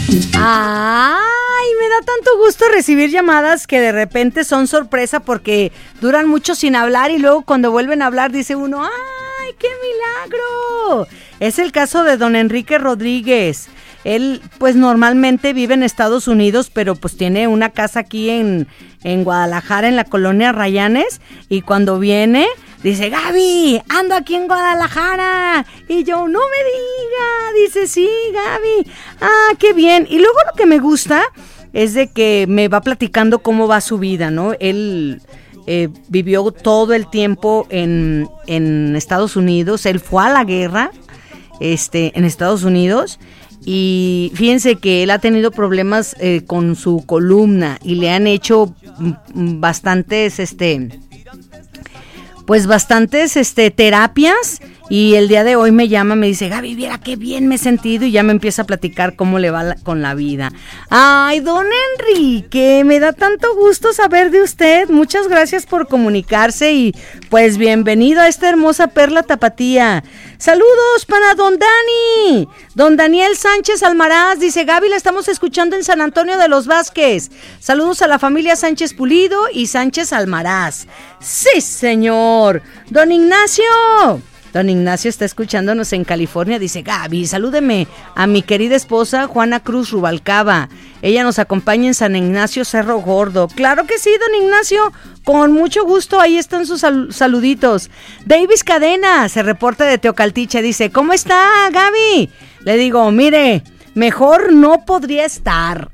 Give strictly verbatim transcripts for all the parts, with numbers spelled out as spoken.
Ay, me da tanto gusto recibir llamadas que de repente son sorpresa porque duran mucho sin hablar y luego cuando vuelven a hablar dice uno, ¡ay, qué milagro! Es el caso de don Enrique Rodríguez. Él pues normalmente vive en Estados Unidos, pero pues tiene una casa aquí en, en Guadalajara, en la colonia Rayanes, y cuando viene dice, Gaby, ando aquí en Guadalajara, y yo, no me diga, dice, sí, Gaby, ah, qué bien. Y luego lo que me gusta es de que me va platicando cómo va su vida, ¿no? Él eh, vivió todo el tiempo en, en Estados Unidos, él fue a la guerra este, en Estados Unidos. Y fíjense que él ha tenido problemas eh, con su columna y le han hecho bastantes, este, pues bastantes, este, terapias. Y el día de hoy me llama, me dice, Gaby, viera qué bien me he sentido, y ya me empieza a platicar cómo le va la, con la vida. Ay, don Enrique, me da tanto gusto saber de usted. Muchas gracias por comunicarse y pues bienvenido a esta hermosa perla tapatía. Saludos para don Dani, don Daniel Sánchez Almaraz, dice, Gaby, la estamos escuchando en San Antonio de los Vázquez. Saludos a la familia Sánchez Pulido y Sánchez Almaraz. Sí, señor. Don Ignacio. Don Ignacio está escuchándonos en California, dice, Gaby, salúdeme a mi querida esposa Juana Cruz Rubalcaba. Ella nos acompaña en San Ignacio Cerro Gordo. Claro que sí, don Ignacio, con mucho gusto, ahí están sus sal- saluditos. Davis Cadena se reporta de Teocaltiche, dice, ¿cómo está, Gaby? Le digo, mire, mejor no podría estar.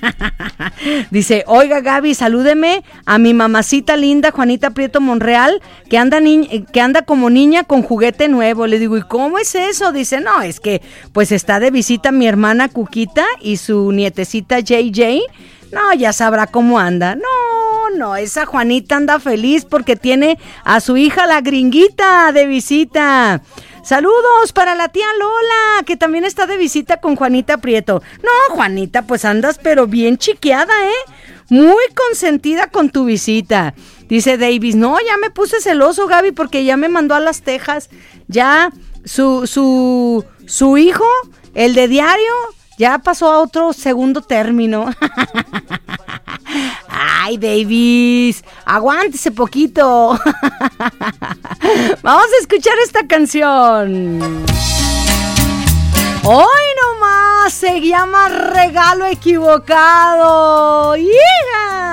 Dice, oiga, Gaby, salúdeme a mi mamacita linda Juanita Prieto Monreal, que anda ni- que anda como niña con juguete nuevo. Le digo, ¿y cómo es eso? Dice, no, es que pues está de visita mi hermana Cuquita y su nietecita J J. No, ya sabrá cómo anda. No, no, esa Juanita anda feliz porque tiene a su hija la gringuita de visita. Saludos para la tía Lola, que también está de visita con Juanita Prieto. No, Juanita, pues andas pero bien chiqueada, ¿eh? Muy consentida con tu visita. Dice Davis, no, ya me puse celoso, Gaby, porque ya me mandó a las Tejas. Ya su, su, su hijo, el de diario, ya pasó a otro segundo término. Ay, Davis, aguántese poquito. Vamos a escuchar esta canción. Hoy nomás se llama Regalo Equivocado. ¡Yeah!